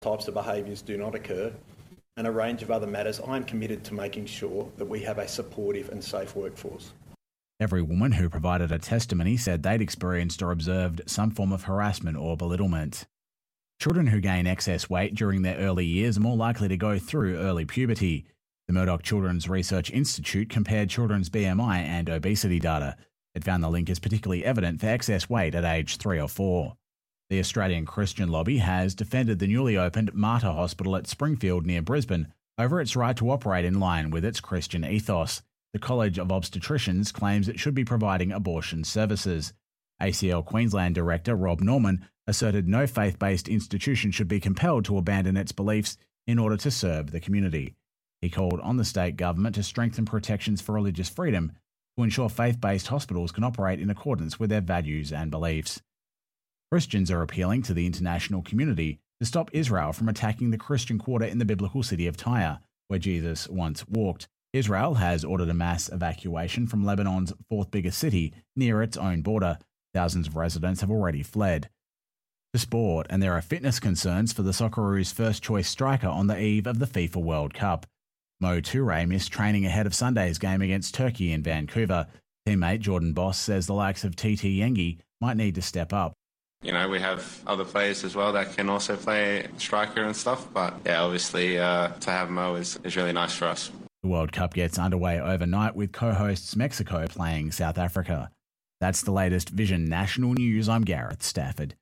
types of behaviours do not occur, and a range of other matters, I'm committed to making sure that we have a supportive and safe workforce. Every woman who provided a testimony said they'd experienced or observed some form of harassment or belittlement. Children who gain excess weight during their early years are more likely to go through early puberty. The Murdoch Children's Research Institute compared children's BMI and obesity data. It found the link is particularly evident for excess weight at age 3 or 4. The Australian Christian Lobby has defended the newly opened Mater Hospital at Springfield near Brisbane over its right to operate in line with its Christian ethos. The College of Obstetricians claims it should be providing abortion services. ACL Queensland Director Rob Norman asserted no faith-based institution should be compelled to abandon its beliefs in order to serve the community. He called on the state government to strengthen protections for religious freedom to ensure faith-based hospitals can operate in accordance with their values and beliefs. Christians are appealing to the international community to stop Israel from attacking the Christian quarter in the biblical city of Tyre, where Jesus once walked. Israel has ordered a mass evacuation from Lebanon's fourth biggest city near its own border. Thousands of residents have already fled. To sport, and there are fitness concerns for the Socceroos' first-choice striker on the eve of the FIFA World Cup. Mo Toure missed training ahead of Sunday's game against Turkey in Vancouver. Teammate Jordan Boss says the likes of TT Yengi might need to step up. You know, we have other players as well that can also play striker and stuff, but yeah, obviously to have Mo is really nice for us. The World Cup gets underway overnight with co-hosts Mexico playing South Africa. That's the latest Vision National News. I'm Gareth Stafford.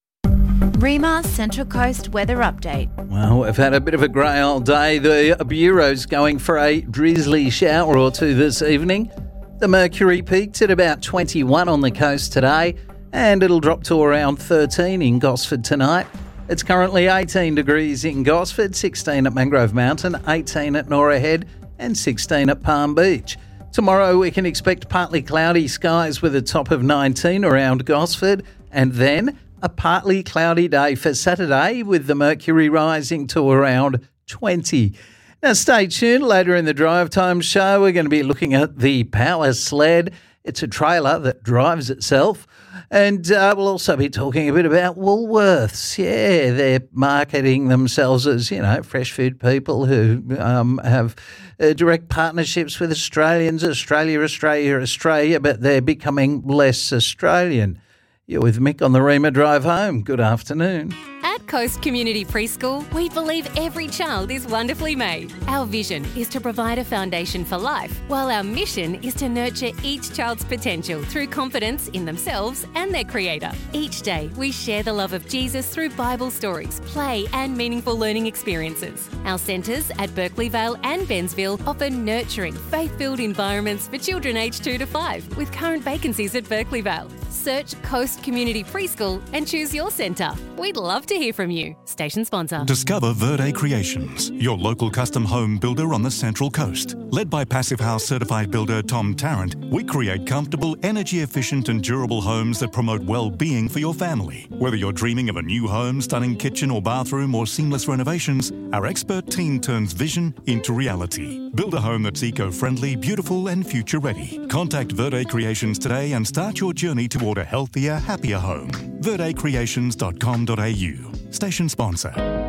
REMA Central Coast weather update. Well, we've had a bit of a grey old day. The Bureau's going for a drizzly shower or two this evening. The mercury peaked at about 21 on the coast today, and it'll drop to around 13 in Gosford tonight. It's currently 18 degrees in Gosford, 16 at Mangrove Mountain, 18 at Norah Head, and 16 at Palm Beach. Tomorrow we can expect partly cloudy skies with a top of 19 around Gosford, and then a partly cloudy day for Saturday with the mercury rising to around 20. Now stay tuned. Later in the Drive Time show, we're going to be looking at the Power Sled. It's a trailer that drives itself. And we'll also be talking a bit about Woolworths. Yeah, they're marketing themselves as, fresh food people who have direct partnerships with Australians, Australia, but they're becoming less Australian. You're with Mick on the Rema Drive Home. Good afternoon. At Coast Community Preschool, we believe every child is wonderfully made. Our vision is to provide a foundation for life, while our mission is to nurture each child's potential through confidence in themselves and their Creator. Each day, we share the love of Jesus through Bible stories, play and meaningful learning experiences. Our centres at Berkeley Vale and Bensville offer nurturing, faith-filled environments for children aged 2 to 5, with current vacancies at Berkeley Vale. Search Coast Community Preschool and choose your centre. We'd love to hear from you. Station sponsor. Discover Verde Creations, your local custom home builder on the Central Coast. Led by Passive House certified builder Tom Tarrant, we create comfortable, energy-efficient and durable homes that promote well-being for your family. Whether you're dreaming of a new home, stunning kitchen or bathroom or seamless renovations, our expert team turns vision into reality. Build a home that's eco-friendly, beautiful and future-ready. Contact Verde Creations today and start your journey toward a healthier, happier home. verdecreations.com.au. Station sponsor.